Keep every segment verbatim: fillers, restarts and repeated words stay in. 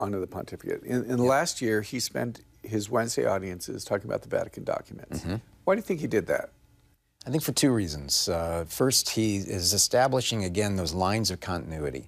onto the pontificate. In, in the last year, he spent his Wednesday audiences talking about the Vatican documents. Mm-hmm. Why do you think he did that? I think for two reasons. Uh, first, he is establishing, again, those lines of continuity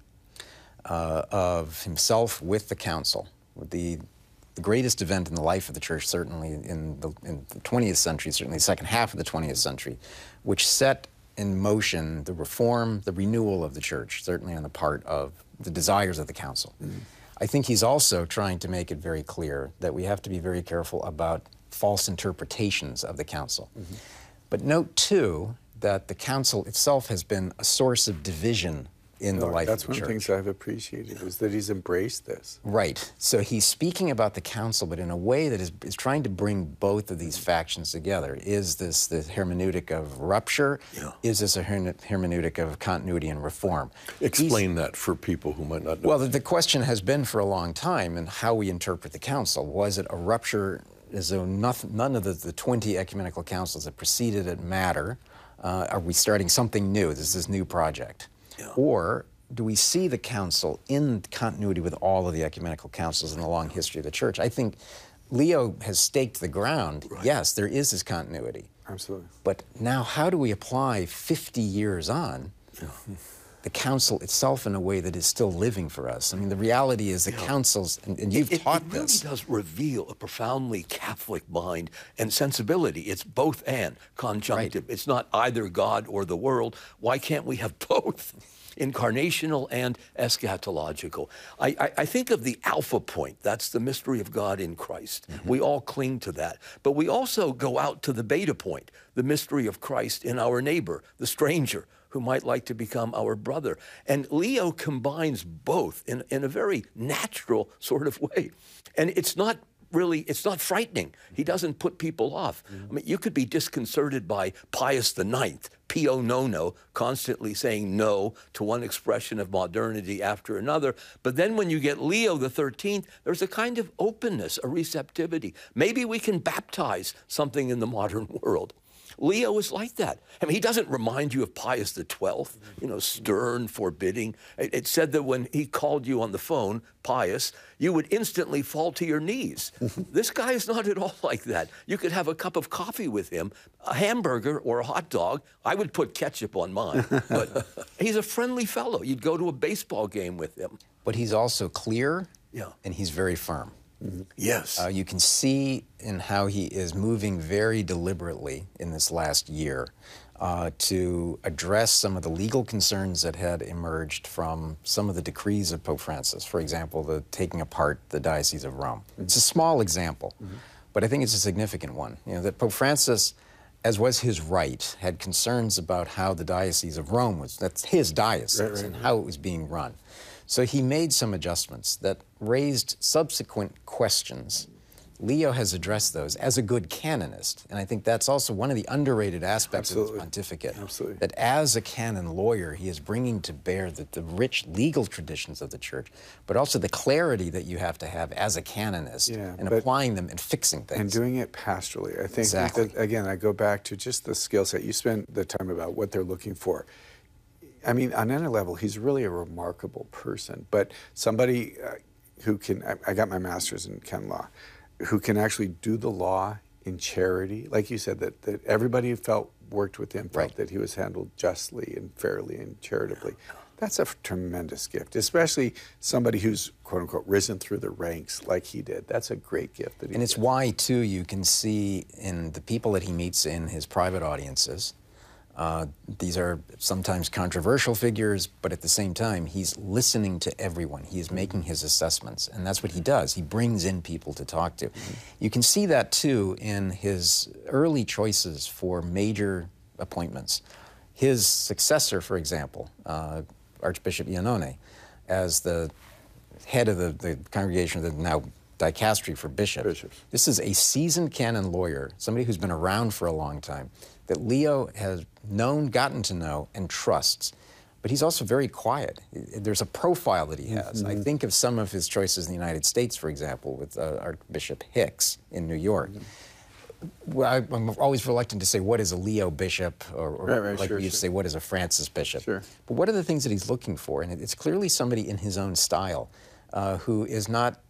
uh, of himself with the council. The, the greatest event in the life of the church, certainly in the, in the twentieth century, certainly the second half of the twentieth century, which set in motion the reform, the renewal of the church, certainly on the part of the desires of the council. Mm-hmm. I think he's also trying to make it very clear that we have to be very careful about false interpretations of the council. Mm-hmm. But note, too, that the council itself has been a source of division in the oh, life of the church. That's one of the things I've appreciated, is that he's embraced this. Right. So he's speaking about the council, but in a way that is, is trying to bring both of these factions together. Is this the hermeneutic of rupture? Yeah. Is this a her hermeneutic of continuity and reform? Explain he's, that for people who might not know. Well, the, the question has been for a long time, and how we interpret the council. Was it a rupture as though nothing, none of the, the twenty ecumenical councils that preceded it matter? Uh, are we starting something new? This is this new project. Yeah. Or do we see the council in continuity with all of the ecumenical councils in the long history of the church? I think Leo has staked the ground. Right. Yes, there is this continuity. Absolutely. But now how do we apply fifty years on yeah. the council itself in a way that is still living for us? I mean, the reality is the yeah. councils, and, and you've it, taught it this. It really does reveal a profoundly Catholic mind and sensibility. It's both and, conjunctive. Right. It's not either God or the world. Why can't we have both? Incarnational and eschatological. I, I, I think of the alpha point. That's the mystery of God in Christ. Mm-hmm. We all cling to that. But we also go out to the beta point, the mystery of Christ in our neighbor, the stranger, who might like to become our brother. And Leo combines both in, in a very natural sort of way. And it's not really, it's not frightening. He doesn't put people off. Mm-hmm. I mean, you could be disconcerted by Pius the Ninth, Pio Nono, constantly saying no to one expression of modernity after another. But then when you get Leo the Thirteenth, there's a kind of openness, a receptivity. Maybe we can baptize something in the modern world. Leo is like that. I mean, he doesn't remind you of Pius the Twelfth, you know, stern, forbidding. It, it said that when he called you on the phone, Pius, you would instantly fall to your knees. This guy is not at all like that. You could have a cup of coffee with him, a hamburger or a hot dog. I would put ketchup on mine, but he's a friendly fellow. You'd go to a baseball game with him. But he's also clear, yeah. and he's very firm. Mm-hmm. Yes. Uh, you can see in how he is moving very deliberately in this last year uh, to address some of the legal concerns that had emerged from some of the decrees of Pope Francis. For example, the taking apart the Diocese of Rome. Mm-hmm. It's a small example, mm-hmm. but I think it's a significant one. You know, that Pope Francis, as was his right, had concerns about how the Diocese of Rome was, that's his diocese, right, right, and right. how it was being run. So he made some adjustments that raised subsequent questions. Leo has addressed those as a good canonist, and I think that's also one of the underrated aspects Absolutely. Of his pontificate. Absolutely. That as a canon lawyer, he is bringing to bear the, the rich legal traditions of the Church, but also the clarity that you have to have as a canonist, yeah, and applying them and fixing things. And doing it pastorally. I think, exactly. that, again, I go back to just the skill set. You spent the time about what they're looking for. I mean, on any level, he's really a remarkable person, but somebody uh, who can, I, I got my master's in canon law, who can actually do the law in charity. Like you said, that, that everybody who felt, worked with him, felt right. that he was handled justly and fairly and charitably. That's a tremendous gift, especially somebody who's, quote unquote, risen through the ranks like he did. That's a great gift that he And it's did. why, too, you can see in the people that he meets in his private audiences, Uh, these are sometimes controversial figures, but at the same time, he's listening to everyone. He is making his assessments, and that's what he does. He brings in people to talk to. Mm-hmm. You can see that, too, in his early choices for major appointments. His successor, for example, uh, Archbishop Iannone, as the head of the, the congregation, the now dicastery for bishops. bishops. This is a seasoned canon lawyer, somebody who's been around for a long time, that Leo has known, gotten to know, and trusts. But he's also very quiet. There's a profile that he has. Mm-hmm. I think of some of his choices in the United States, for example, with uh, Archbishop Hicks in New York. Mm-hmm. Well, I, I'm always reluctant to say, what is a Leo bishop? Or, or right, right, like sure, we used sure. to say, what is a Francis bishop? Sure. But what are the things that he's looking for? And it's clearly somebody in his own style uh, who is not